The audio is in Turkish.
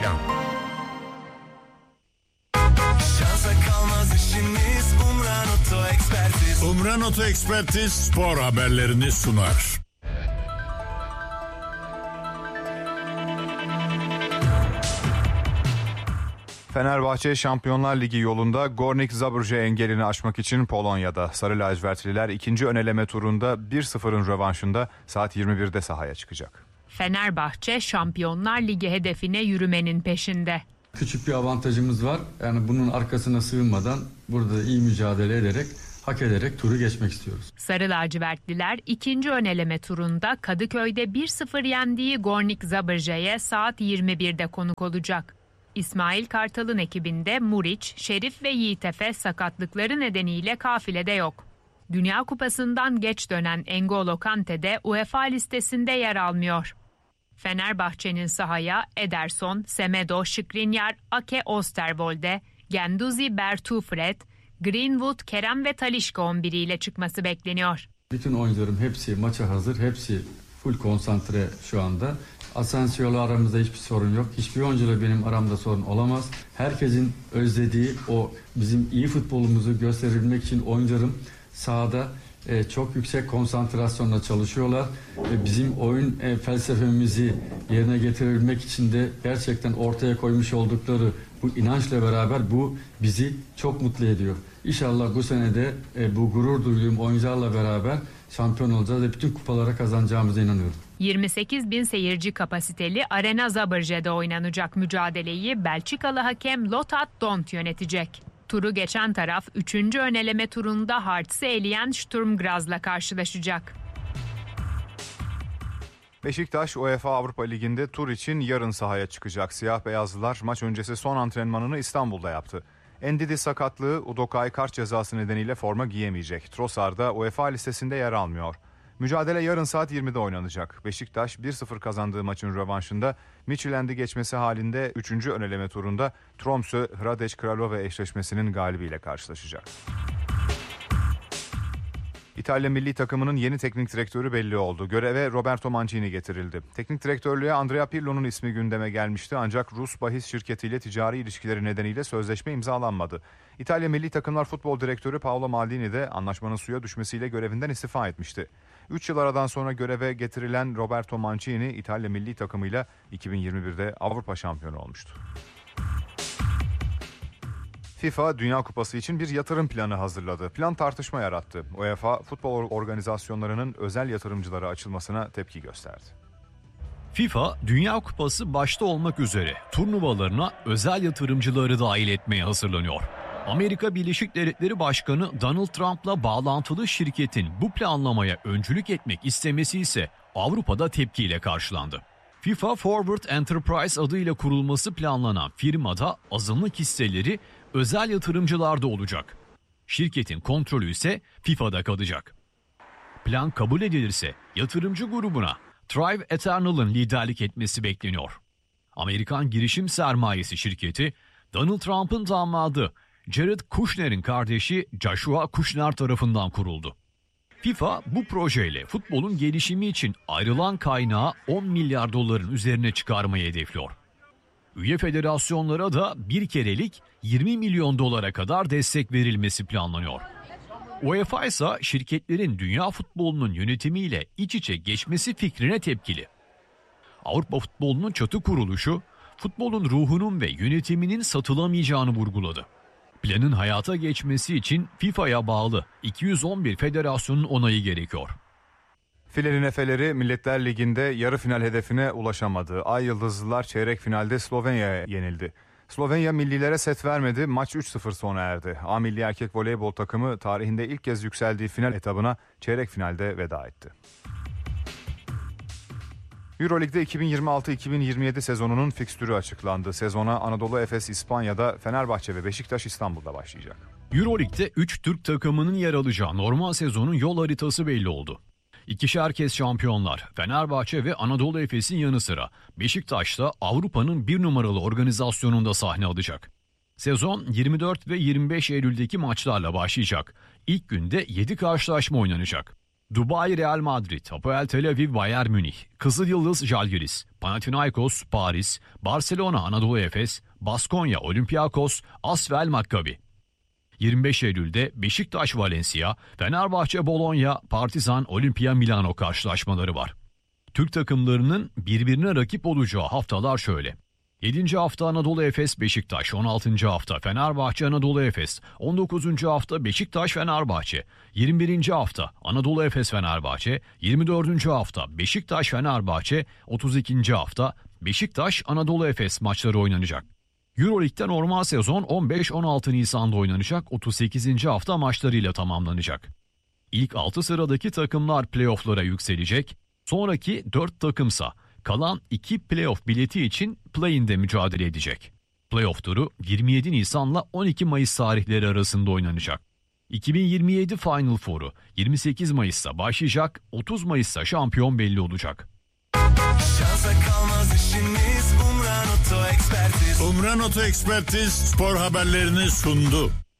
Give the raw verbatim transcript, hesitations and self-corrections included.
Reklam. Umran Oto Ekspertiz. Umran Oto Ekspertiz spor haberlerini sunar. Fenerbahçe Şampiyonlar Ligi yolunda Górnik Zabrze engelini aşmak için Polonya'da. Sarı lacivertliler ikinci öneleme turunda bir sıfırın rövanşında saat yirmi birde sahaya çıkacak. Fenerbahçe Şampiyonlar Ligi hedefine yürümenin peşinde. Küçük bir avantajımız var. Yani bunun arkasına sığınmadan burada iyi mücadele ederek, hak ederek turu geçmek istiyoruz. Sarı lacivertliler ikinci öneleme turunda Kadıköy'de bir sıfır yendiği Górnik Zabrze'ye saat yirmi birde konuk olacak. İsmail Kartal'ın ekibinde Muriç, Şerif ve Yiğitefe sakatlıkları nedeniyle kafilede yok. Dünya Kupası'ndan geç dönen N'Golo Kanté de UEFA listesinde yer almıyor. Fenerbahçe'nin sahaya Ederson, Semedo, Skriniar, Ake Osterwolde, Guendouzi, Bertufred, Greenwood, Kerem ve Talisca on biriyle çıkması bekleniyor. Bütün oyuncularım hepsi maça hazır, hepsi full konsantre şu anda. Asensio'la aramızda hiçbir sorun yok. Hiçbir oyuncuyla benim aramda sorun olamaz. Herkesin özlediği o bizim iyi futbolumuzu gösterebilmek için oyuncularım sahada e, çok yüksek konsantrasyonla çalışıyorlar. E, bizim oyun e, felsefemizi yerine getirebilmek için de gerçekten ortaya koymuş oldukları bu inançla beraber bu bizi çok mutlu ediyor. İnşallah bu sene de e, bu gurur duyduğum oyuncularla beraber şampiyon olacağız ve bütün kupalara kazanacağımıza inanıyorum. yirmi sekiz bin seyirci kapasiteli Arena Zabrze'de oynanacak mücadeleyi Belçikalı hakem Lothar Dont yönetecek. Turu geçen taraf üçüncü öneleme turunda Hartz'ı eleyen Sturm Graz'la karşılaşacak. Beşiktaş UEFA Avrupa Ligi'nde tur için yarın sahaya çıkacak. Siyah beyazlılar maç öncesi son antrenmanını İstanbul'da yaptı. Endidi sakatlığı, Udokay kart cezası nedeniyle forma giyemeyecek. Trossard da UEFA listesinde yer almıyor. Mücadele yarın saat yirmide oynanacak. Beşiktaş bir sıfır kazandığı maçın rövanşında Midtjylland'i geçmesi halinde üçüncü öneleme turunda Tromsø Hradec Kralove eşleşmesinin galibiyle karşılaşacak. İtalya milli takımının yeni teknik direktörü belli oldu. Göreve Roberto Mancini getirildi. Teknik direktörlüğe Andrea Pirlo'nun ismi gündeme gelmişti ancak Rus bahis şirketiyle ticari ilişkileri nedeniyle sözleşme imzalanmadı. İtalya milli takımlar futbol direktörü Paolo Maldini de anlaşmanın suya düşmesiyle görevinden istifa etmişti. üç yıl aradan sonra göreve getirilen Roberto Mancini İtalya milli takımıyla iki bin yirmi birde Avrupa şampiyonu olmuştu. FIFA Dünya Kupası için bir yatırım planı hazırladı. Plan tartışma yarattı. UEFA futbol organizasyonlarının özel yatırımcılara açılmasına tepki gösterdi. FIFA Dünya Kupası başta olmak üzere turnuvalarına özel yatırımcıları dahil etmeye hazırlanıyor. Amerika Birleşik Devletleri Başkanı Donald Trump'la bağlantılı şirketin bu planlamaya öncülük etmek istemesi ise Avrupa'da tepkiyle karşılandı. FIFA Forward Enterprise adıyla kurulması planlanan firmada azınlık hisseleri özel yatırımcılarda olacak. Şirketin kontrolü ise FIFA'da kalacak. Plan kabul edilirse yatırımcı grubuna Thrive Eternal'ın liderlik etmesi bekleniyor. Amerikan girişim sermayesi şirketi Donald Trump'ın damadı Jared Kushner'in kardeşi Joshua Kushner tarafından kuruldu. FIFA bu projeyle futbolun gelişimi için ayrılan kaynağı on milyar doların üzerine çıkarmayı hedefliyor. Üye federasyonlara da bir kerelik yirmi milyon dolara kadar destek verilmesi planlanıyor. UEFA ise şirketlerin dünya futbolunun yönetimiyle iç içe geçmesi fikrine tepkili. Avrupa futbolunun çatı kuruluşu, futbolun ruhunun ve yönetiminin satılamayacağını vurguladı. Planın hayata geçmesi için FIFA'ya bağlı iki yüz on bir federasyonun onayı gerekiyor. Filenin Efeleri Milletler Ligi'nde yarı final hedefine ulaşamadı. Ay Yıldızlılar çeyrek finalde Slovenya'ya yenildi. Slovenya millilere set vermedi, maç üç sıfır sona erdi. A milli erkek voleybol takımı tarihinde ilk kez yükseldiği final etabına çeyrek finalde veda etti. Euroleague'de iki bin yirmi altı iki bin yirmi yedi sezonunun fikstürü açıklandı. Sezona Anadolu Efes İspanya'da, Fenerbahçe ve Beşiktaş İstanbul'da başlayacak. Euroleague'de üç Türk takımının yer alacağı normal sezonun yol haritası belli oldu. İkişer kez şampiyonlar Fenerbahçe ve Anadolu Efes'in yanı sıra Beşiktaş da Avrupa'nın bir numaralı organizasyonunda sahne alacak. Sezon yirmi dört ve yirmi beş Eylül'deki maçlarla başlayacak. İlk günde yedi karşılaşma oynanacak. Dubai Real Madrid, Hapoel Tel Aviv Bayern Münih, Kızılyıldız Žalgiris, Panathinaikos Paris, Barcelona Anadolu Efes, Baskonya Olympiakos, Asvel Maccabi. yirmi beş Eylül'de Beşiktaş Valencia, Fenerbahçe Bologna, Partizan Olimpia Milano karşılaşmaları var. Türk takımlarının birbirine rakip olacağı haftalar şöyle. yedinci hafta Anadolu Efes Beşiktaş, on altıncı hafta Fenerbahçe Anadolu Efes, on dokuzuncu hafta Beşiktaş Fenerbahçe, yirmi birinci hafta Anadolu Efes Fenerbahçe, yirmi dördüncü hafta Beşiktaş Fenerbahçe, otuz ikinci hafta Beşiktaş Anadolu Efes maçları oynanacak. Euroleague'de normal sezon on beş on altı Nisan'da oynanacak, otuz sekizinci hafta maçlarıyla tamamlanacak. İlk altı sıradaki takımlar playoff'lara yükselecek, sonraki dört takımsa kalan iki playoff bileti için play-in'de mücadele edecek. Playoff turu yirmi yedi Nisan'la on iki Mayıs tarihleri arasında oynanacak. iki bin yirmi yedi Final Four'u yirmi sekiz Mayıs'ta başlayacak, otuz Mayıs'ta şampiyon belli olacak. Şansa kalmaz işimiz. Umran Oto Ekspertiz. Umran Oto Ekspertiz spor haberlerini sundu.